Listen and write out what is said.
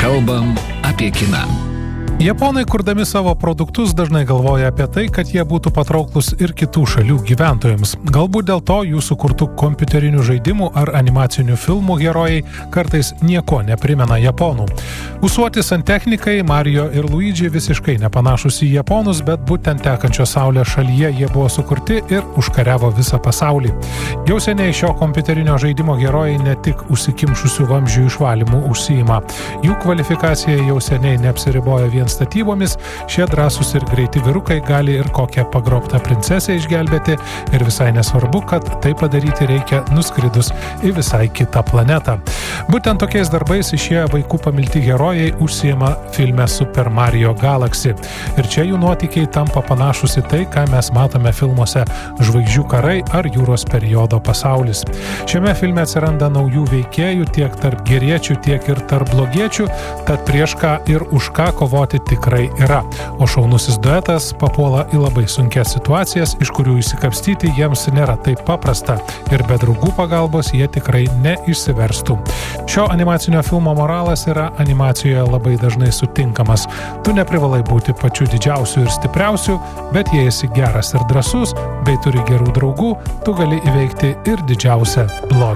Kalbam apie kiną. Japonai, kurdami savo produktus, dažnai galvoja apie tai, kad jie būtų patrauklus ir kitų šalių gyventojams. Galbūt dėl to jų sukurtų kompiuterinių žaidimų ar animacinių filmų herojai kartais nieko neprimena japonų. Ūsuoti santechnikai Mario ir Luigi visiškai nepanašus į japonus, bet būtent tekančios saulės šalyje jie buvo sukurti ir užkariavo visą pasaulį. Jau seniai šio kompiuterinio žaidimo herojai ne tik užsikimšusių vamzdžių išvalymų užsiima. Jų kvalifikacija jau seniai neapsiriboja vien statybomis, šie drąsūs ir greiti vyrukai gali ir kokią pagrobtą princesę išgelbėti ir visai nesvarbu, kad tai padaryti reikia nuskridus į visai kitą planetą. Būtent tokiais darbais šie vaikų pamilti herojai užsiima filme Super Mario Galaxy. Ir čia jų nuotykiai tampa panašus į tai, ką mes matome filmuose Žvaigždžių karai ar Jūros periodo pasaulis. Šiame filme atsiranda naujų veikėjų tiek tarp geriečių, tiek ir tarp blogiečių, tad prieš ką ir už ką kovoti tikrai yra. O šaunusis duetas papuola į labai sunkias situacijas, iš kurių išsikapstyti jiems nėra taip paprasta ir be draugų pagalbos jie tikrai neišsiverstų. Šio animacinio filmo moralas yra animacijoje labai dažnai sutinkamas. Tu neprivalai būti pačiu didžiausiu ir stipriausiu, bet jei esi geras ir drąsus, bei turi gerų draugų, tu gali įveikti ir didžiausią blogį.